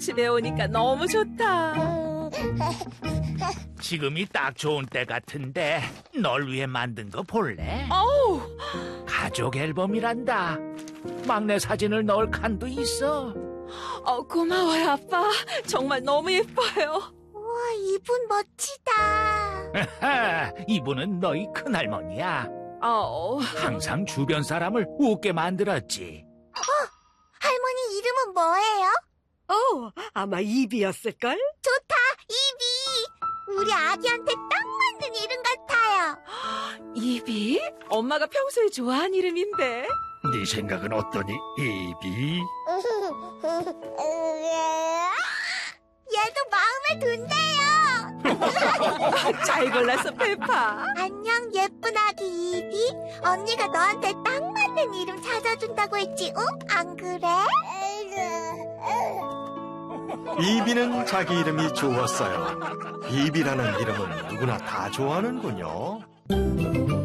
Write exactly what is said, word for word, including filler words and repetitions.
집에 오니까 너무 좋다. 지금이 딱 좋은 때 같은데 널 위해 만든 거 볼래? 어우, 가족 앨범이란다. 막내 사진을 넣을 칸도 있어. 어, 고마워요, 아빠. 정말 너무 예뻐요. 우와, 이분 멋지다. 이분은 너희 큰할머니야. 어, 항상 주변 사람을 웃게 만들었지. 할머니 이름은 뭐예요? 어, 아마 입이었을걸? 좋다, 이비. 우리 아기한테 딱 맞는 이름 같아요. 이비? 엄마가 평소에 좋아하는 이름인데. 네 생각은 어떠니, 이비? 얘도 마음에 든대요. 잘 골랐어, 페파. 안녕, 예쁜 아기 이비. 언니가 너한테 딱 맞는 이름 찾아준다고 했지, 응? 안 그래? 이비는 자기 이름이 좋았어요. 이비라는 이름은 누구나 다 좋아하는군요.